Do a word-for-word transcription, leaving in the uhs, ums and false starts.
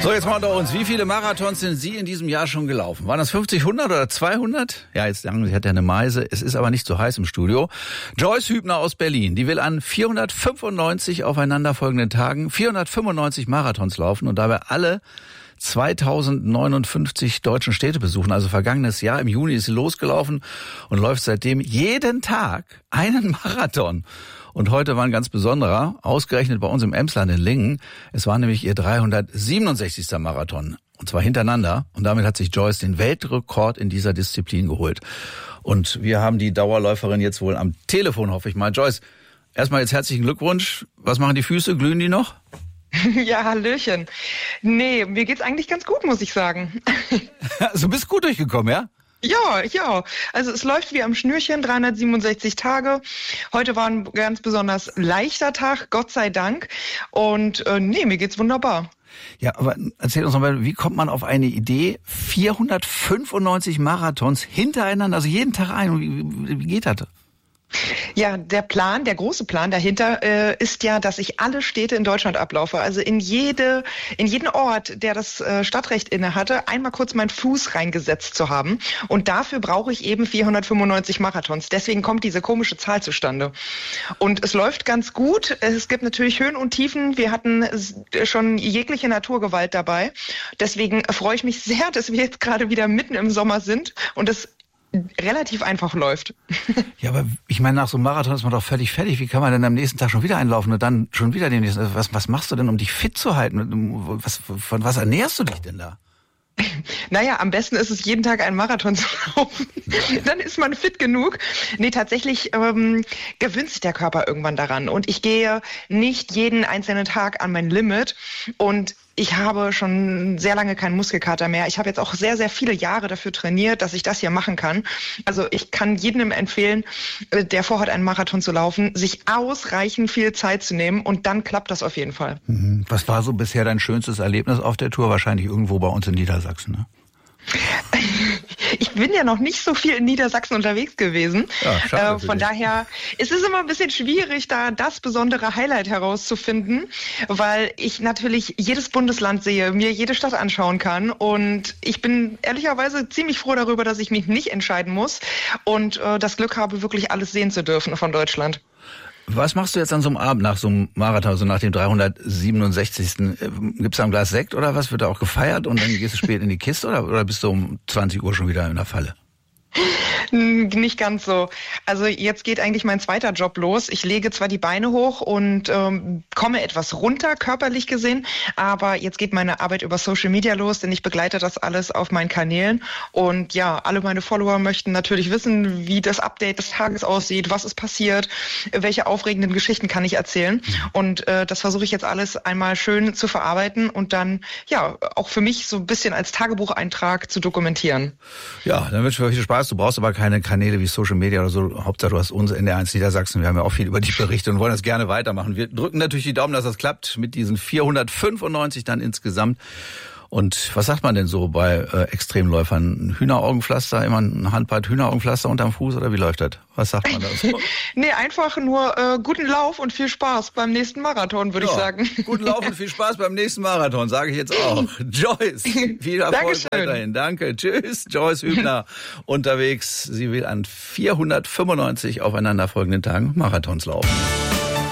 So, jetzt mal unter uns. Wie viele Marathons sind Sie in diesem Jahr schon gelaufen? Waren das fünfzig, hundert oder zweihundert? Ja, jetzt sagen Sie, hat ja eine Meise. Es ist aber nicht so heiß im Studio. Joyce Hübner aus Berlin, die will an vierhundertfünfundneunzig aufeinanderfolgenden Tagen vierhundertfünfundneunzig Marathons laufen und dabei alle zweitausendneunundfünfzig deutschen Städte besuchen. Also vergangenes Jahr im Juni ist sie losgelaufen und läuft seitdem jeden Tag einen Marathon. Und heute war ein ganz besonderer, ausgerechnet bei uns im Emsland in Lingen. Es war nämlich ihr dreihundertsiebenundsechzigster Marathon. Und zwar hintereinander. Und damit hat sich Joyce den Weltrekord in dieser Disziplin geholt. Und wir haben die Dauerläuferin jetzt wohl am Telefon, hoffe ich mal. Joyce, erstmal jetzt herzlichen Glückwunsch. Was machen die Füße? Glühen die noch? Ja, Hallöchen. Nee, mir geht's eigentlich ganz gut, muss ich sagen. Also bist gut durchgekommen, ja? Ja, ja. Also es läuft wie am Schnürchen, dreihundertsiebenundsechzig Tage. Heute war ein ganz besonders leichter Tag, Gott sei Dank. Und äh, nee, mir geht's wunderbar. Ja, aber erzähl uns mal, wie kommt man auf eine Idee, vierhundertfünfundneunzig Marathons hintereinander, also jeden Tag ein? Wie, wie geht das? Ja, der Plan, der große Plan dahinter äh, ist ja, dass ich alle Städte in Deutschland ablaufe. Also in jede, in jeden Ort, der das äh, Stadtrecht inne hatte, einmal kurz meinen Fuß reingesetzt zu haben. Und dafür brauche ich eben vierhundertfünfundneunzig Marathons. Deswegen kommt diese komische Zahl zustande. Und es läuft ganz gut. Es gibt natürlich Höhen und Tiefen. Wir hatten schon jegliche Naturgewalt dabei. Deswegen freue ich mich sehr, dass wir jetzt gerade wieder mitten im Sommer sind und es relativ einfach läuft. Ja, aber ich meine, nach so einem Marathon ist man doch völlig fertig. Wie kann man denn am nächsten Tag schon wieder einlaufen und dann schon wieder den nächsten? Was, was machst du denn, um dich fit zu halten? Was, von was ernährst du dich denn da? Naja, am besten ist es, jeden Tag einen Marathon zu laufen. Dann ist man fit genug. Nee, tatsächlich ähm, gewöhnt sich der Körper irgendwann daran. Und ich gehe nicht jeden einzelnen Tag an mein Limit. Und ich habe schon sehr lange keinen Muskelkater mehr. Ich habe jetzt auch sehr, sehr viele Jahre dafür trainiert, dass ich das hier machen kann. Also ich kann jedem empfehlen, der vorhat, einen Marathon zu laufen, sich ausreichend viel Zeit zu nehmen und dann klappt das auf jeden Fall. Was war so bisher dein schönstes Erlebnis auf der Tour? Wahrscheinlich irgendwo bei uns in Niedersachsen, ne? Ich bin ja noch nicht so viel in Niedersachsen unterwegs gewesen. Ja, schade, äh, von daher ist es immer ein bisschen schwierig, da das besondere Highlight herauszufinden, weil ich natürlich jedes Bundesland sehe, mir jede Stadt anschauen kann und ich bin ehrlicherweise ziemlich froh darüber, dass ich mich nicht entscheiden muss und äh, das Glück habe, wirklich alles sehen zu dürfen von Deutschland. Was machst du jetzt an so einem Abend nach so einem Marathon, also nach dem dreihundertsiebenundsechzigsten Gibt's da ein Glas Sekt oder was? Wird da auch gefeiert und dann gehst du spät in die Kiste oder, oder bist du um zwanzig Uhr schon wieder in der Falle? Nicht ganz so. Also jetzt geht eigentlich mein zweiter Job los. Ich lege zwar die Beine hoch und ähm, komme etwas runter, körperlich gesehen, aber jetzt geht meine Arbeit über Social Media los, denn ich begleite das alles auf meinen Kanälen. Und ja, alle meine Follower möchten natürlich wissen, wie das Update des Tages aussieht, was ist passiert, welche aufregenden Geschichten kann ich erzählen. Und äh, das versuche ich jetzt alles einmal schön zu verarbeiten und dann ja auch für mich so ein bisschen als Tagebucheintrag zu dokumentieren. Ja, dann wünsche ich euch viel Spaß. Du brauchst aber keine Kanäle wie Social Media oder so. Hauptsache du hast uns in der eins Niedersachsen. Wir haben ja auch viel über dich berichtet und wollen das gerne weitermachen. Wir drücken natürlich die Daumen, dass das klappt mit diesen vierhundertfünfundneunzig dann insgesamt. Und was sagt man denn so bei äh, Extremläufern? Hühneraugenpflaster, immer ein Handbreit Hühneraugenpflaster unterm Fuß oder wie läuft das? Was sagt man da so? Nee, einfach nur äh, guten Lauf und viel Spaß beim nächsten Marathon, würde ja, ich sagen. Guten Lauf und viel Spaß beim nächsten Marathon, sage ich jetzt auch. Joyce, viel Erfolg weiterhin. Danke, tschüss. Joyce Hübner unterwegs. Sie will an vierhundertfünfundneunzig aufeinanderfolgenden Tagen Marathons laufen.